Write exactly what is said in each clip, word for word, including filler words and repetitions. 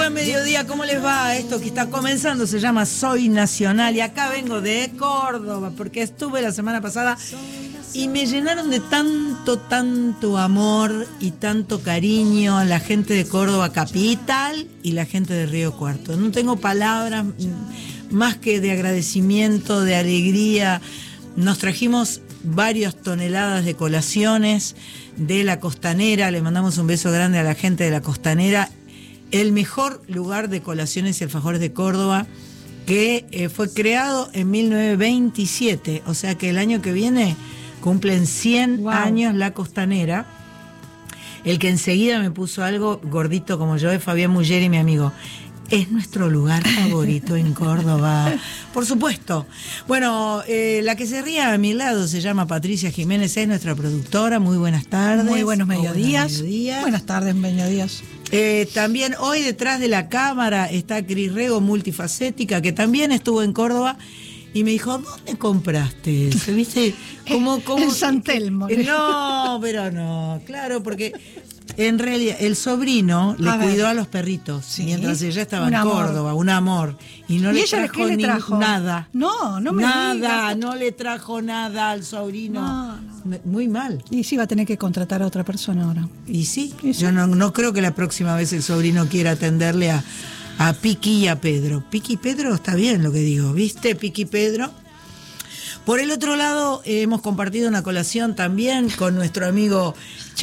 Buen mediodía, ¿cómo les va? Esto que está comenzando se llama Soy Nacional y acá vengo de Córdoba porque estuve la semana pasada y me llenaron de tanto, tanto amor y tanto cariño la gente de Córdoba capital y la gente de Río Cuarto. No tengo palabras más que de agradecimiento, de alegría. Nos trajimos varias toneladas de colaciones de la Costanera, le mandamos un beso grande a la gente de la Costanera, el mejor lugar de colaciones y alfajores de Córdoba, que eh, fue creado en mil novecientos veintisiete, o sea que el año que viene cumplen cien wow. años la Costanera. El que enseguida me puso algo gordito como yo es Fabián Muggeri, mi amigo. Es nuestro lugar favorito en Córdoba, por supuesto. Bueno, eh, la que se ría a mi lado se llama Patricia Jiménez, es nuestra productora. Muy buenas tardes. Muy buenos mediodías. Buenos mediodías. Buenas tardes, mediodías. Eh, también hoy detrás de la cámara está Cris Rego, multifacética, que también estuvo en Córdoba. Y me dijo, ¿dónde compraste eso? ¿Viste? Como, como, en San Telmo. No, pero no, claro, porque en realidad el sobrino le a cuidó ver. a los perritos, sí, mientras ella estaba un en amor. Córdoba, un amor. Y no ¿Y le, ella trajo le ni trajo nada. No, no me Nada, digas. no le trajo nada al sobrino. No, no. Muy mal. Y sí, va a tener que contratar a otra persona ahora. Y sí, ¿Y sí? yo no, no creo que la próxima vez el sobrino quiera atenderle a... A Piqui y a Pedro. Piqui y Pedro está bien lo que digo, ¿viste? Piqui y Pedro. Por el otro lado, eh, hemos compartido una colación también con nuestro amigo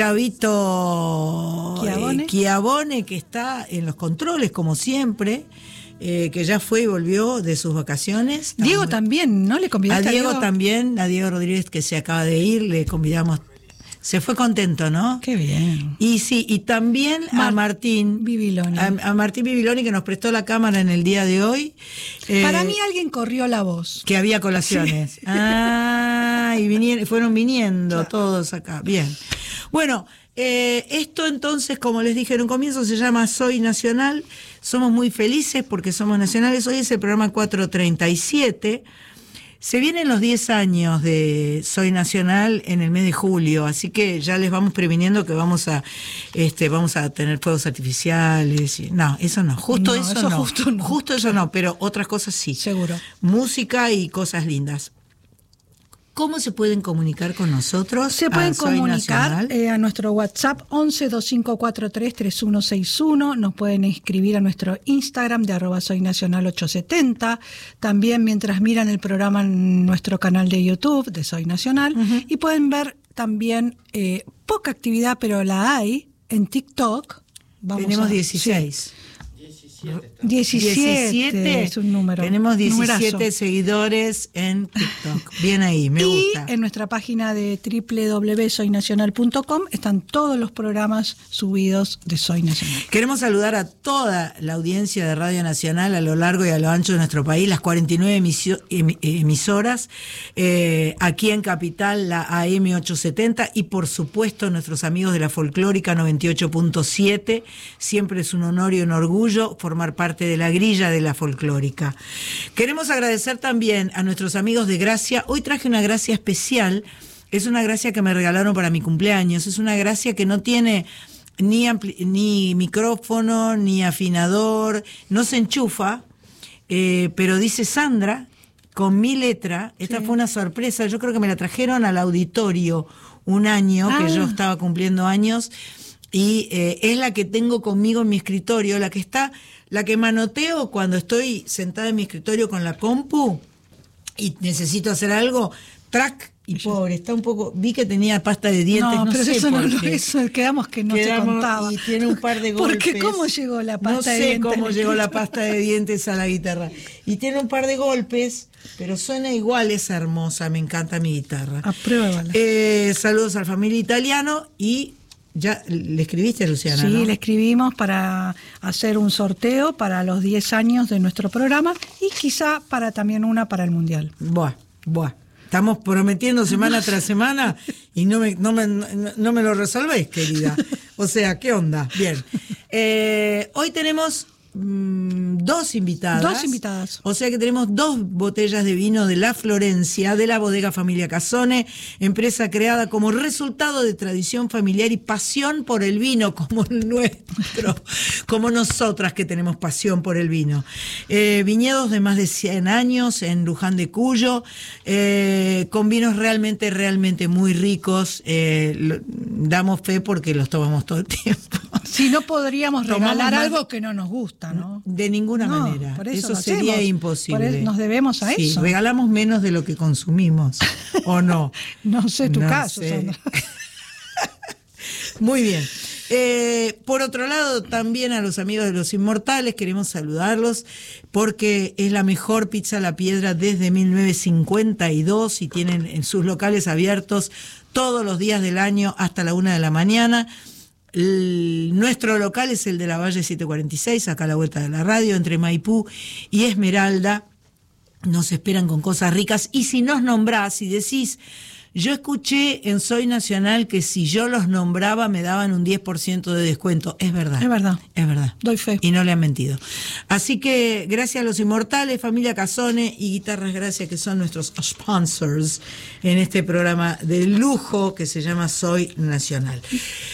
Chavito Chiavone, eh, Chiavone, que está en los controles, como siempre, eh, que ya fue y volvió de sus vacaciones. Diego muy... también, ¿no? Le convidaste a Diego, a Diego también, a Diego Rodríguez, que se acaba de ir, le convidamos. Se fue contento, ¿no? Qué bien. Y sí, y también Mar- a Martín Bibiloni. A, a Martín Bibiloni, que nos prestó la cámara en el día de hoy. Eh, Para mí alguien corrió la voz. Que había colaciones. Sí. Ah, y vinieron, fueron viniendo claro. todos acá. Bien. Bueno, eh, esto entonces, como les dije en un comienzo, se llama Soy Nacional. Somos muy felices porque somos nacionales. Hoy es el programa cuatrocientos treinta y siete. Se vienen los diez años de Soy Nacional en el mes de julio, así que ya les vamos previniendo que vamos a este vamos a tener fuegos artificiales. Y, no, eso no, justo no, eso, eso no. Justo no. Justo eso no, pero otras cosas sí. Seguro. Música y cosas lindas. ¿Cómo se pueden comunicar con nosotros? Se pueden comunicar eh, a nuestro WhatsApp once veinticinco cuarenta y tres treinta y uno sesenta y uno. Nos pueden escribir a nuestro Instagram de arroba soy nacional ochocientos setenta. También mientras miran el programa en nuestro canal de YouTube de Soy Nacional. Uh-huh. Y pueden ver también eh, poca actividad, pero la hay en TikTok. Vamos Tenemos a, dieciséis. Sí. diecisiete, diecisiete es un número. Tenemos diecisiete numerazo. Seguidores en TikTok. Bien ahí, me y gusta. Y en nuestra página de doble u doble u doble u punto soy nacional punto com están todos los programas subidos de Soy Nacional. Queremos saludar a toda la audiencia de Radio Nacional a lo largo y a lo ancho de nuestro país, las cuarenta y nueve emisio, em, emisoras, eh, aquí en Capital, la A M ochocientos setenta, y por supuesto nuestros amigos de la Folclórica noventa y ocho punto siete. Siempre es un honor y un orgullo formar parte de la grilla de la Folclórica. Queremos agradecer también a nuestros amigos de Gracia. Hoy traje una gracia especial, es una gracia que me regalaron para mi cumpleaños, es una gracia que no tiene ni, ampli- ni micrófono, ni afinador, no se enchufa, eh, pero dice Sandra, con mi letra. Esta sí. fue una sorpresa, yo creo que me la trajeron al auditorio un año, ah. que yo estaba cumpliendo años, y eh, es la que tengo conmigo en mi escritorio, la que está, la que manoteo cuando estoy sentada en mi escritorio con la compu y necesito hacer algo, track, y pobre, está un poco, vi que tenía pasta de dientes, no, no pero sé eso por no, qué. Eso quedamos que no quedamos, te contaba. Y tiene un par de golpes. Porque cómo llegó la pasta no de dientes. No sé cómo llegó la pasta de dientes a la guitarra. Y tiene un par de golpes, pero suena igual, es hermosa, me encanta mi guitarra. Apruébala. Eh, saludos a la familia italiano y... ¿Ya le escribiste, Luciana? Sí, ¿no? le escribimos para hacer un sorteo para los diez años de nuestro programa y quizá para también una para el Mundial. Buah, buah. Estamos prometiendo semana tras semana y no me, no me, no, no me lo resolvéis, querida. O sea, ¿qué onda? Bien. Eh, hoy tenemos mmm, dos invitadas. Dos invitadas. O sea que tenemos dos botellas de vino de La Florencia, de la bodega Familia Casone, empresa creada como resultado de tradición familiar y pasión por el vino, como el nuestro, como nosotras que tenemos pasión por el vino. Eh, viñedos de más de cien años en Luján de Cuyo, eh, con vinos realmente, realmente muy ricos. Eh, lo, damos fe porque los tomamos todo el tiempo. Si no podríamos regalar algo que no nos gusta, ¿no? De ninguna no, manera. Por eso, eso sería hacemos. imposible. Por eso nos debemos a sí, eso. Regalamos menos de lo que consumimos, ¿o no? No sé tu no caso, sé. Sandra. Muy bien. Eh, por otro lado, también a los amigos de Los Inmortales queremos saludarlos porque es la mejor pizza a la piedra desde mil novecientos cincuenta y dos y tienen en sus locales abiertos todos los días del año hasta la una de la mañana. El, nuestro local es el de la Valle setecientos cuarenta y seis, acá a la vuelta de la radio, entre Maipú y Esmeralda. Nos esperan con cosas ricas. Y si nos nombrás y decís, yo escuché en Soy Nacional que si yo los nombraba me daban un diez por ciento de descuento. Es verdad. Es verdad. Es verdad. Doy fe. Y no le han mentido. Así que gracias a Los Inmortales, Familia Casone y Guitarras Gracia, que son nuestros sponsors en este programa de lujo que se llama Soy Nacional.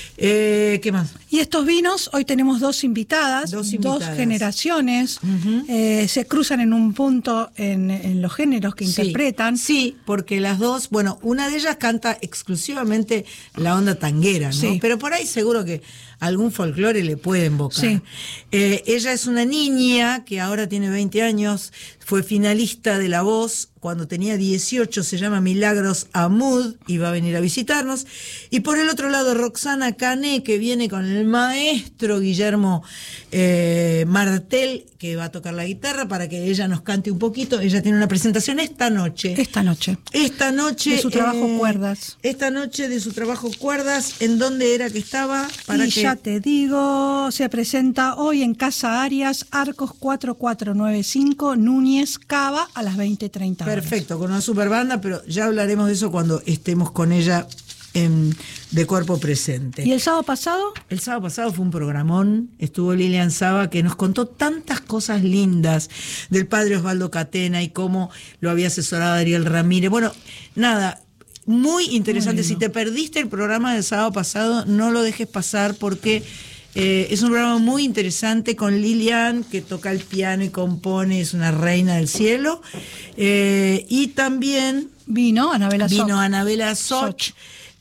Eh, ¿Qué más? Y estos vinos, hoy tenemos dos invitadas, dos, invitadas. dos generaciones, uh-huh. eh, se cruzan en un punto en, en los géneros que sí, interpretan. Sí, porque las dos, bueno, una de ellas canta exclusivamente la onda tanguera, ¿no? Sí. Pero por ahí seguro que algún folclore le puede invocar. Sí. Eh, ella es una niña que ahora tiene veinte años, fue finalista de La Voz cuando tenía dieciocho, se llama Milagros Amud y va a venir a visitarnos. Y por el otro lado, Roxana Cané, que viene con el maestro Guillermo eh, Martel, que va a tocar la guitarra para que ella nos cante un poquito. Ella tiene una presentación esta noche. Esta noche. Esta noche. De su trabajo eh, Cuerdas. Esta noche de su trabajo Cuerdas. ¿En dónde era que estaba? Para y que... ya te digo, se presenta hoy en Casa Arias, Arcos cuatro cuatro nueve cinco, Núñez, Cava, a las veinte treinta. Perfecto, con una super banda, pero ya hablaremos de eso cuando estemos con ella en, de cuerpo presente. ¿Y el sábado pasado? El sábado pasado fue un programón, estuvo Lilian Saba, que nos contó tantas cosas lindas del padre Osvaldo Catena y cómo lo había asesorado Ariel Ramírez. Bueno, nada, muy interesante. Muy si te perdiste el programa del sábado pasado, no lo dejes pasar porque... Eh, es un programa muy interesante con Lilian, que toca el piano y compone, es una reina del cielo. Eh, y también vino Anabela Soch. Vino Anabela Soch,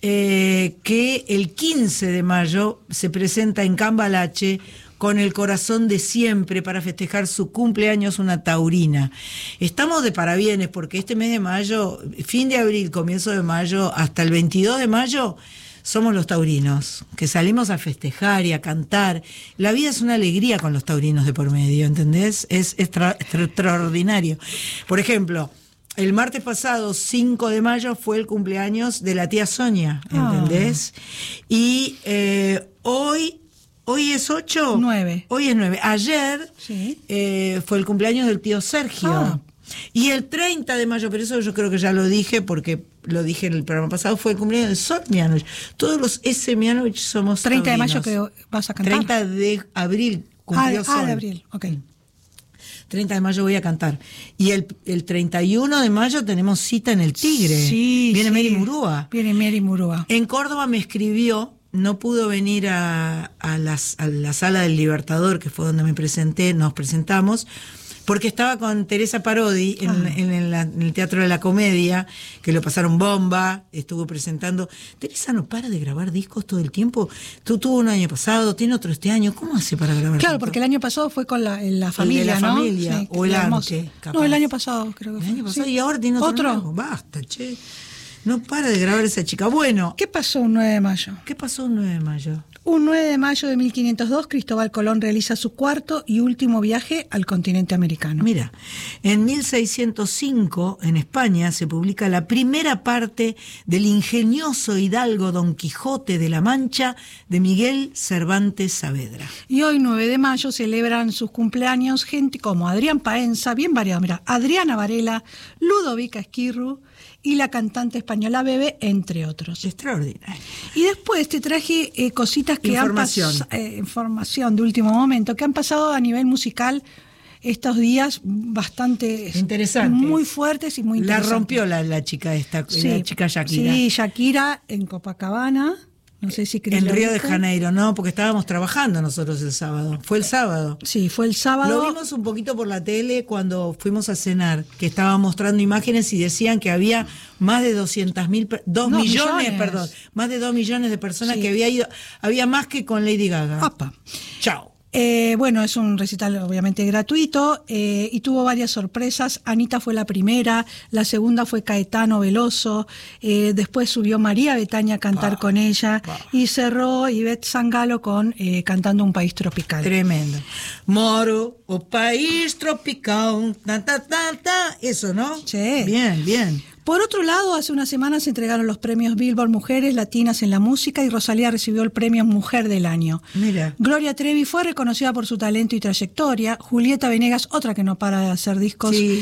eh, que el quince de mayo se presenta en Cambalache con El Corazón de Siempre para festejar su cumpleaños, una taurina. Estamos de parabienes porque este mes de mayo, fin de abril, comienzo de mayo, hasta el veintidós de mayo... somos los taurinos, que salimos a festejar y a cantar. La vida es una alegría con los taurinos de por medio, ¿entendés? Es extra, extra, extraordinario. Por ejemplo, el martes pasado, cinco de mayo, fue el cumpleaños de la tía Sonia, ¿entendés? Ah. Y eh, hoy... ¿Hoy es ocho? Nueve. Hoy es nueve. Ayer sí. eh, fue el cumpleaños del tío Sergio. Ah. Y el treinta de mayo, pero eso yo creo que ya lo dije porque lo dije en el programa pasado, fue el cumpleaños de Sol Mianovich. Todos los S. Mianovich somos treinta taurinos. de mayo que vas a cantar. treinta de abril cumplió ah, Sol. Ah, de abril, ok. treinta de mayo voy a cantar. Y el, el treinta y uno de mayo tenemos cita en el Tigre. Sí, Viene sí. Mary Murúa. Viene Mary Murúa. En Córdoba me escribió, no pudo venir a, a, las, a la Sala del Libertador, que fue donde me presenté, nos presentamos, porque estaba con Teresa Parodi en, ah. en, en, la, en el Teatro de la Comedia, que lo pasaron bomba, estuvo presentando. Teresa no para de grabar discos todo el tiempo. Tú tuvo un año pasado, tiene otro este año. ¿Cómo hace para grabar? Claro, tanto? Porque el año pasado fue con la, la familia, el de la ¿no? familia, Sí, o el antes. No, el año pasado creo que el fue. Año pasado, sí. Y ahora tiene otro. ¿Otro? Nuevo. Basta, che. No para de grabar esa chica. Bueno. ¿Qué pasó un nueve de mayo? ¿Qué pasó un nueve de mayo? Un nueve de mayo de mil quinientos dos, Cristóbal Colón realiza su cuarto y último viaje al continente americano. Mira, en mil seiscientos cinco, en España, se publica la primera parte del ingenioso hidalgo Don Quijote de la Mancha de Miguel Cervantes Saavedra. Y hoy, nueve de mayo, celebran sus cumpleaños gente como Adrián Paenza, bien variado, mira, Adriana Varela, Ludovica Esquirru y la cantante española Bebe, entre otros. Extraordinario. Y después te traje eh, cositas que información. han pasado, eh, información de último momento, que han pasado a nivel musical estos días bastante interesantes, muy fuertes y muy interesantes. La rompió la, la chica esta, sí, la chica Shakira. Sí, Shakira en Copacabana. No sé si en Río de Janeiro, no, porque estábamos trabajando nosotros el sábado. Fue el sábado. Sí, fue el sábado. Lo vimos un poquito por la tele cuando fuimos a cenar, que estaban mostrando imágenes y decían que había más de doscientas mil, dos no, millones, millones, perdón, más de dos millones de personas sí. que había ido, había más que con Lady Gaga. Apa. Chao. Eh, bueno, es un recital obviamente gratuito eh, y tuvo varias sorpresas. Anita fue la primera, la segunda fue Caetano Veloso, eh, después subió María Bethânia a cantar bah, con ella bah. y cerró Ivette Sangalo con eh, cantando Un País Tropical. Tremendo. Moro, o país tropical, ta, ta, ta, ta. Eso, ¿no? Sí. Bien, bien. Por otro lado, hace unas semanas se entregaron los premios Billboard Mujeres Latinas en la Música y Rosalía recibió el premio Mujer del Año. Mira. Gloria Trevi fue reconocida por su talento y trayectoria. Julieta Venegas, otra que no para de hacer discos, sí.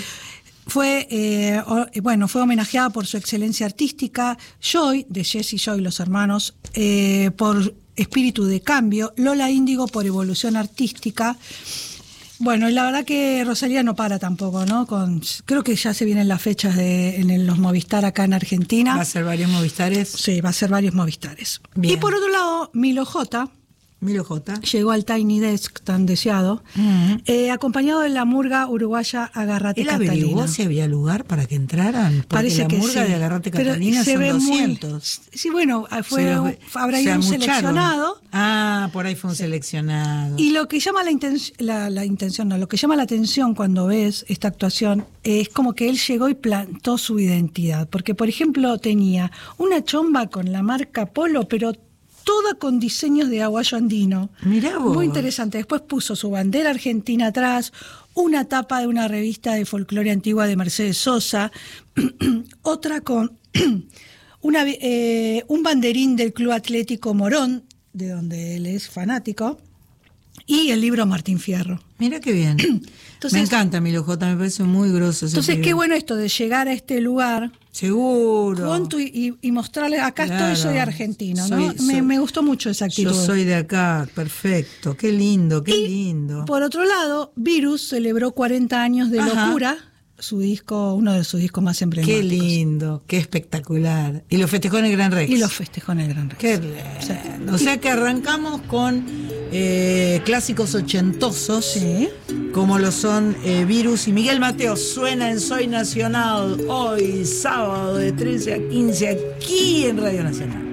fue eh, bueno fue homenajeada por su excelencia artística. Joy, de Jesse Joy, los hermanos, eh, por Espíritu de Cambio. Lola Índigo por Evolución Artística. Bueno, y la verdad que Rosalía no para tampoco, ¿no? Con, creo que ya se vienen las fechas de en el, los Movistar acá en Argentina. ¿Va a ser varios Movistares? Sí, va a ser varios Movistares. Bien. Y por otro lado, Milo J. Milo J. Llegó al Tiny Desk tan deseado, uh-huh. eh, acompañado de la murga uruguaya Agarrate ¿Él Catalina. ¿Él averiguó si había lugar para que entraran? Porque Parece la que murga sí. de Agarrate Pero Catalina se son ve doscientos. Muy, sí, bueno, fue, los, habrá ido un seleccionado. Ah, por ahí fue un sí. seleccionado. Y lo que llama la, inten- la, la intención, no, lo que llama la atención cuando ves esta actuación es como que él llegó y plantó su identidad. Porque, por ejemplo, tenía una chomba con la marca Polo, pero toda con diseños de aguayo andino. Mirá vos. Muy interesante. Después puso su bandera argentina atrás, una tapa de una revista de folclore antigua de Mercedes Sosa, otra con una, eh, un banderín del Club Atlético Morón, de donde él es fanático, y el libro Martín Fierro. Mira qué bien. Entonces, me encanta Milo J, me parece muy grosso. Ese entonces, pibe. Qué bueno esto de llegar a este lugar. Seguro. Junto y, y, y mostrarle, acá claro. estoy, soy argentino, soy, ¿no? soy, me, me gustó mucho esa actitud. Yo soy de acá, perfecto, qué lindo, qué y, lindo. Por otro lado, Virus celebró cuarenta años de Ajá. Locura, su disco, uno de sus discos más emblemáticos. Qué lindo, qué espectacular. Y lo festejó en el Gran Rex. Y lo festejó en el Gran Rex. Qué lindo. O sea, o sea que arrancamos con eh, clásicos ochentosos, sí. como lo son eh, Virus y Miguel Mateo. Suena en Soy Nacional hoy, sábado de trece a quince, aquí en Radio Nacional.